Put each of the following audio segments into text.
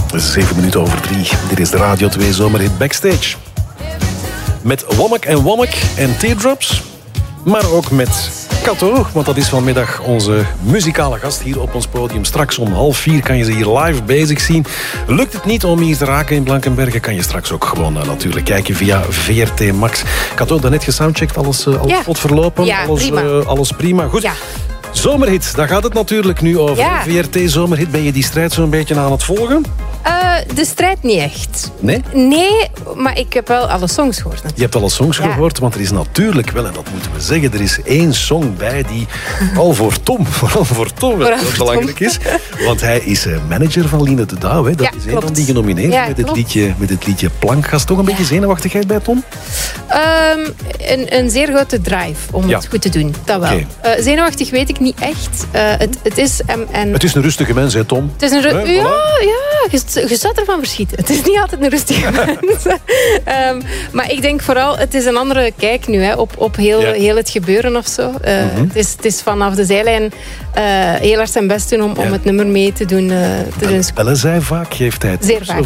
7 minuten over 3. Dit is de Radio 2 Zomerhit Backstage. Met Womack en Teardrops. Maar ook met Kato, want dat is vanmiddag onze muzikale gast hier op ons podium. Straks om 3:30 kan je ze hier live bezig zien. Lukt het niet om hier te raken in Blankenberge, kan je straks ook gewoon natuurlijk kijken via VRT Max. Kato, daarnet gesoundcheckt, alles vlot verlopen? Ja, prima. Alles prima. Goed. Ja. Zomerhit, daar gaat het natuurlijk nu over. Ja. VRT Zomerhit, ben je die strijd zo'n beetje aan het volgen? De strijd niet echt. Nee? Nee, maar ik heb wel alle songs gehoord. Natuurlijk. Je hebt alle songs gehoord, want er is natuurlijk wel, en dat moeten we zeggen, er is één song bij die vooral voor Tom wel heel belangrijk is. Want hij is manager van Line de Douw. Hè. Dat is een van die genomineerd met het liedje Plankgas. Toch een beetje zenuwachtigheid bij Tom? Een zeer grote drive om het goed te doen. Dat wel. Okay. Zenuwachtig weet ik niet echt. Het is... Het is een rustige mens, hè, Tom? Het is een je zou ervan verschieten. Het is niet altijd een rustige mens. Maar ik denk vooral, het is een andere kijk nu hè, op heel het gebeuren of zo. Het is vanaf de zijlijn heel hard zijn best doen om het nummer mee te doen. Bellen zij vaak? Geeft hij het? Zeer vaak,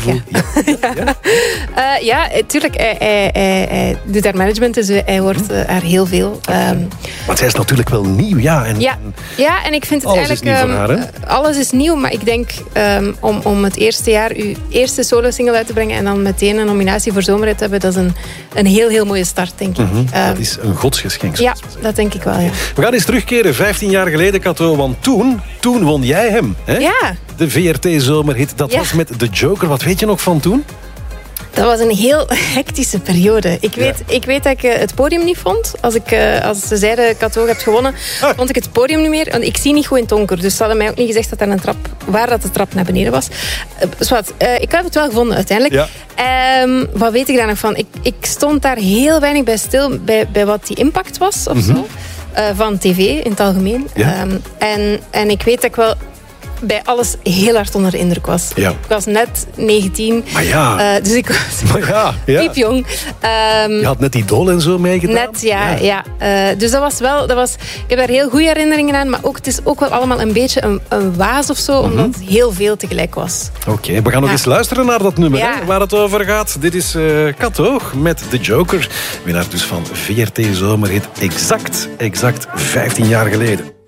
ja. Tuurlijk. Hij doet daar management, dus hij hoort er heel veel. Want hij is natuurlijk wel nieuw, en ik vind het alles eigenlijk... is nieuw voor haar, hè? Alles is nieuw, maar ik denk om het eerste jaar uw eerste solo-single uit te brengen en dan meteen een nominatie voor Zomerhit te hebben, dat is een heel mooie start, denk ik. Dat is een godsgeschenk. Ja, dat denk ik wel, ja. We gaan eens terugkeren, 15 jaar geleden, Kato, want toen won jij hem. Hè? Ja. De VRT Zomerhit, dat was met The Joker. Wat weet je nog van toen? Dat was een heel hectische periode. Ik weet dat ik het podium niet vond. Als ze zeiden, Kato hebt gewonnen, vond ik het podium niet meer. Want ik zie niet goed in het donker. Dus ze hadden mij ook niet gezegd waar de trap naar beneden was. Ik heb het wel gevonden uiteindelijk. Ja. Wat weet ik daar nog van? Ik stond daar heel weinig bij stil bij wat die impact was of zo. Van tv in het algemeen. Ja. En ik weet dat ik wel bij alles heel hard onder de indruk was. Ja. Ik was net 19. Maar dus ik was piepjong. Je had net Idol en zo meegedaan. Net, ja. Dus dat was wel... ik heb daar heel goede herinneringen aan, maar het is ook wel allemaal een beetje een waas of zo, omdat het heel veel tegelijk was. Oké, we gaan nog eens luisteren naar dat nummer, hè, waar het over gaat. Dit is Kato met The Joker. Winnaar dus van VRT Zomerhit. Exact 15 jaar geleden.